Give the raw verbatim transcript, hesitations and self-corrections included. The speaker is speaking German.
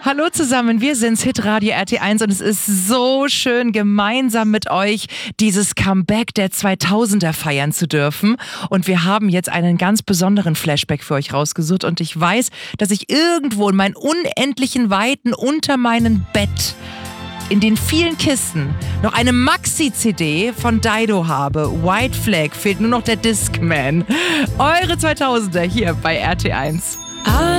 Hallo zusammen, wir sind's, Hitradio R T eins, und es ist so schön, gemeinsam mit euch dieses Comeback der zweitausender feiern zu dürfen. Und wir haben jetzt einen ganz besonderen Flashback für euch rausgesucht, und ich weiß, dass ich irgendwo in meinen unendlichen Weiten unter meinem Bett in den vielen Kisten noch eine Maxi-C D von Dido habe. White Flag, fehlt nur noch der Discman. Eure zweitausender hier bei R T eins.